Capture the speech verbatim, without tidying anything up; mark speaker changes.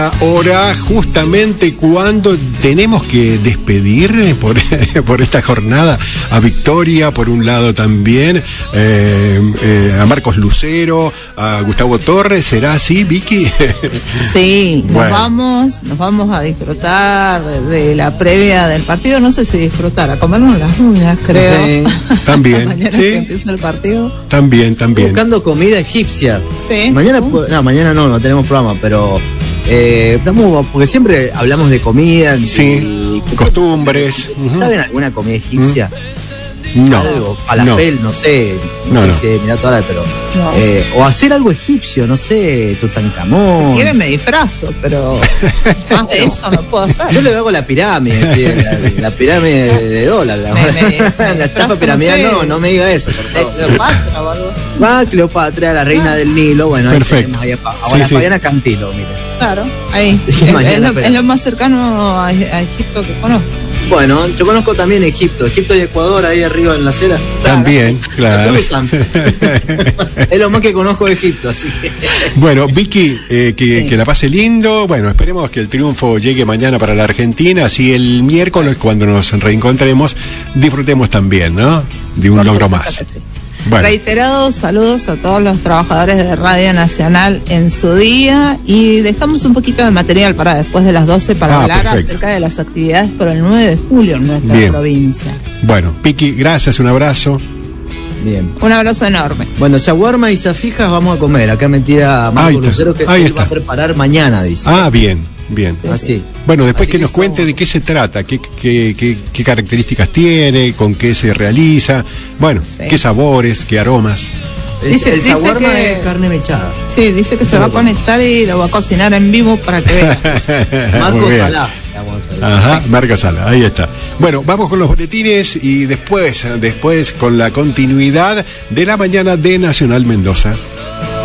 Speaker 1: Ahora, justamente cuando tenemos que despedir por, por esta jornada a Victoria, por un lado también, eh, eh, a Marcos Lucero, a Gustavo Torres, ¿será así, Vicky?
Speaker 2: Sí, nos
Speaker 1: Bueno.
Speaker 2: vamos, nos vamos a disfrutar de la previa del partido, no sé si disfrutar, a comernos las uñas, creo.
Speaker 3: Sí.
Speaker 1: También,
Speaker 2: Mañana
Speaker 1: sí.
Speaker 2: que empieza el partido.
Speaker 1: También, también.
Speaker 3: Buscando comida egipcia.
Speaker 2: Sí.
Speaker 3: Mañana, pu- no, mañana no, no tenemos programa, pero eh, estamos, porque siempre hablamos de comida.
Speaker 1: Sí,
Speaker 3: y-
Speaker 1: costumbres. Ujú.
Speaker 3: ¿Saben alguna comida egipcia?
Speaker 1: No,
Speaker 3: Algo,
Speaker 1: no.
Speaker 3: falafel, no, sé, no,
Speaker 1: No, no.
Speaker 3: sé si mirá toda la, pero
Speaker 2: No.
Speaker 3: eh, o hacer algo egipcio, no sé, Tutankamón.
Speaker 2: Si quieren me disfrazo, pero más de eso no puedo hacer.
Speaker 3: Yo le hago la pirámide, sí, la, la pirámide de, de dólar. La,
Speaker 2: Me- me- me
Speaker 3: la estafa
Speaker 2: disfrazo,
Speaker 3: piramidal,
Speaker 2: no sé,
Speaker 3: no, no me diga eso, por
Speaker 2: De
Speaker 3: favor.
Speaker 2: Cleopatra o algo así.
Speaker 3: Va Cleopatra, la reina del Nilo, bueno, ahí
Speaker 1: Perfecto.
Speaker 3: tenemos ahí a, Pa-
Speaker 1: Sí,
Speaker 3: ahora
Speaker 1: sí.
Speaker 3: Fabiana Cantilo, mire.
Speaker 2: Claro, ahí.
Speaker 3: Y
Speaker 2: Es,
Speaker 3: mañana
Speaker 2: es lo,
Speaker 3: espera.
Speaker 2: es lo más cercano a, a Egipto que conozco.
Speaker 3: Bueno, yo conozco también Egipto, Egipto y Ecuador ahí arriba en la acera.
Speaker 1: También, claro.
Speaker 3: Se cruzan. Es lo más que conozco de Egipto, así que.
Speaker 1: Bueno, Vicky, eh, que,
Speaker 2: Sí.
Speaker 1: que la pase lindo. Bueno, esperemos que el triunfo llegue mañana para la Argentina. Así el miércoles, cuando nos reencontremos, disfrutemos también, ¿no? De un
Speaker 2: Por
Speaker 1: logro
Speaker 2: supuesto
Speaker 1: más.
Speaker 2: que sí.
Speaker 1: Bueno,
Speaker 2: Reiterados saludos a todos los trabajadores de Radio Nacional en su día y dejamos un poquito de material para después de las doce para
Speaker 1: Ah,
Speaker 2: hablar
Speaker 1: perfecto.
Speaker 2: acerca de las actividades por el nueve de julio en nuestra
Speaker 1: Bien.
Speaker 2: provincia.
Speaker 1: bueno, Vicky, gracias, un abrazo.
Speaker 3: Bien.
Speaker 2: Un abrazo enorme.
Speaker 3: Bueno, shawarma y zafijas vamos a comer. Acá me tira Marco
Speaker 1: Ahí está,
Speaker 3: Lucero que
Speaker 1: ahí
Speaker 3: él
Speaker 1: está.
Speaker 3: va a preparar mañana, dice.
Speaker 1: Ah, bien, bien.
Speaker 3: Así.
Speaker 1: Bueno, después
Speaker 3: Así
Speaker 1: que
Speaker 3: que
Speaker 1: nos
Speaker 3: eso-
Speaker 1: cuente de qué se trata, qué, qué, qué, qué características tiene, con qué se realiza, bueno,
Speaker 2: Sí.
Speaker 1: qué sabores, qué aromas.
Speaker 3: El,
Speaker 2: Dice-
Speaker 3: el
Speaker 2: dice
Speaker 3: shawarma
Speaker 2: que-
Speaker 3: es carne mechada.
Speaker 2: Sí, dice que se va a conectar y lo va a cocinar en vivo para que vean.
Speaker 3: Marco
Speaker 1: Muy bien.
Speaker 3: Salá. Vamos a ver.
Speaker 1: Ajá, Marca Sala, ahí está. Bueno, vamos con los boletines y después, después con la continuidad de la mañana de Nacional Mendoza.